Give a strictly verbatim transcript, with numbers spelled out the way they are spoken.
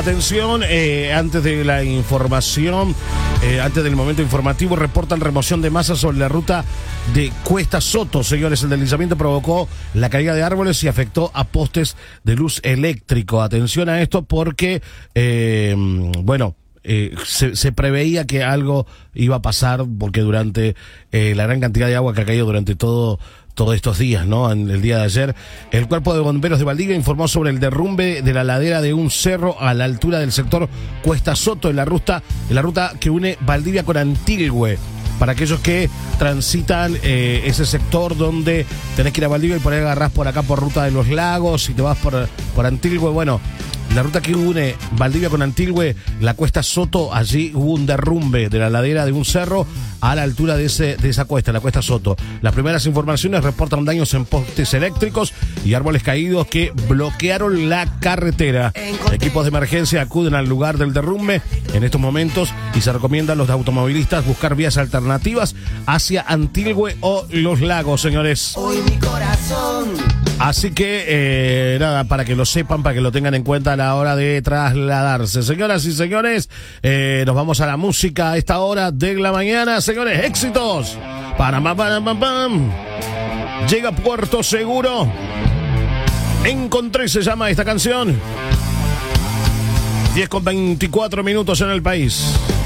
Atención, eh, antes de la información, eh, antes del momento informativo, reportan remoción de masa sobre la ruta de Cuesta Soto. Señores, el deslizamiento provocó la caída de árboles y afectó a postes de luz eléctrico. Atención a esto porque, eh, bueno... Eh, se, se preveía que algo iba a pasar porque durante eh, la gran cantidad de agua que ha caído durante todo todos estos días, ¿no? En el día de ayer, el Cuerpo de Bomberos de Valdivia informó sobre el derrumbe de la ladera de un cerro a la altura del sector Cuesta Soto en la ruta, en la ruta que une Valdivia con Antilgüe. Para aquellos que transitan eh, ese sector donde tenés que ir a Valdivia y por ahí agarrás por acá por Ruta de los Lagos y te vas por, por Antilgüe, bueno... La ruta que une Valdivia con Antilgüe, la Cuesta Soto, allí hubo un derrumbe de la ladera de un cerro a la altura de ese de esa cuesta, la Cuesta Soto. Las primeras informaciones reportan daños en postes eléctricos y árboles caídos que bloquearon la carretera. Equipos de emergencia acuden al lugar del derrumbe en estos momentos y se recomienda a los automovilistas buscar vías alternativas hacia Antilgüe o Los Lagos, señores. Hoy mi corazón. Así que, eh, nada, para que lo sepan, para que lo tengan en cuenta a la hora de trasladarse. Señoras y señores, eh, nos vamos a la música a esta hora de la mañana. Señores, éxitos. Para, pam, pam, pam, pam. Llega Puerto Seguro. Encontré, se llama esta canción. diez con veinticuatro minutos en el país.